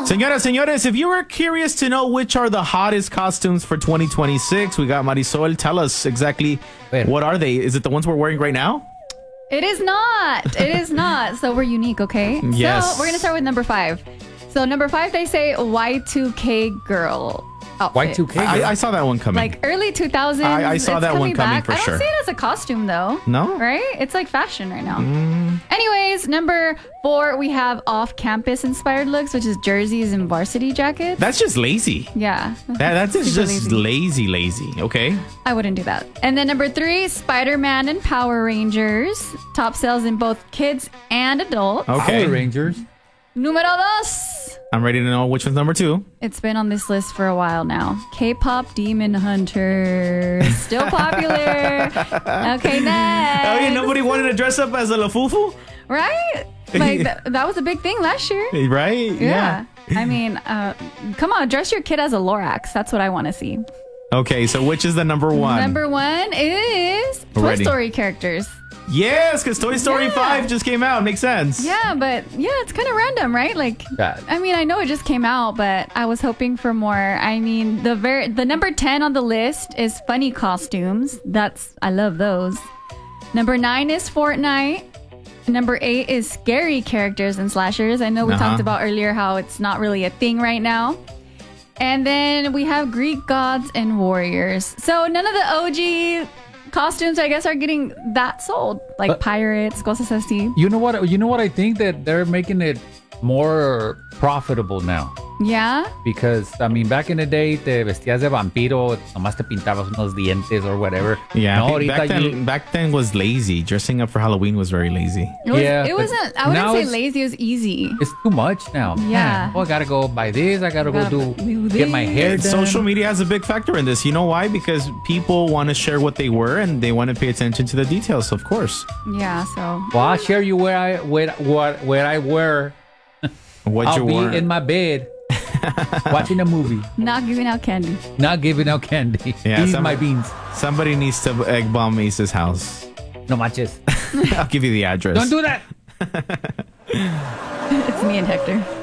Señoras, señores, if you were curious to know which are the hottest costumes for 2026, we got Marisol. Tell us exactly what are they? Is it the ones we're wearing right now? It is not. It is not. So we're unique, okay? Yes. So we're going to start with number 5. So number 5, they say Y2K girl outfit. Y2K girl? I saw that one coming. Like early 2000s. I saw that one coming for sure. I don't see it as a costume though. No? Right? It's like fashion right now. Anyways, number 4, we have off-campus inspired looks, which is jerseys and varsity jackets. That's just lazy. Yeah. That's super just lazy. Okay. I wouldn't do that. And then number 3, Spider-Man and Power Rangers. Top sales in both kids and adults. Okay. Power Rangers. Numero 2. I'm ready to know which one's number 2. It's been on this list for a while now. K-pop Demon Hunter. Still popular. Okay, next. Oh, yeah, nobody wanted to dress up as a Lafufu? Right? Like, that was a big thing last year. Right? Yeah. I mean, come on, dress your kid as a Lorax. That's what I want to see. Okay, so which is the number 1? Number 1 is Toy Ready. Story characters. Yes, because Toy Story 5 just came out. Makes sense. Yeah, but it's kind of random, right? Like, I mean, I know it just came out, but I was hoping for more. I mean, the number 10 on the list is funny costumes. I love those. Number 9 is Fortnite. Number 8 is scary characters and slashers. I know we talked about earlier how it's not really a thing right now. And then we have Greek gods and warriors. So none of the OG costumes, I guess, are getting that sold, like pirates, cosas así. You know what? I think that they're making it more profitable now. Yeah. Because, I mean, back in the day, te vestías de vampiro, nomás te pintabas unos dientes or whatever. Yeah, No, back then was lazy. Dressing up for Halloween was very lazy. It wasn't, I wouldn't say lazy, it was easy. It's too much now. Yeah. Man, I gotta go buy this. I gotta go get my hair done. Social media has a big factor in this. You know why? Because people want to share what they wear and they want to pay attention to the details, of course. Yeah, so. Well, I'll share you where I wear. I'll be in my bed watching a movie. Not giving out candy. Yeah, Eating my beans. Somebody needs to egg bomb Ace's house. No manches. I'll give you the address. Don't do that. It's me and Hector.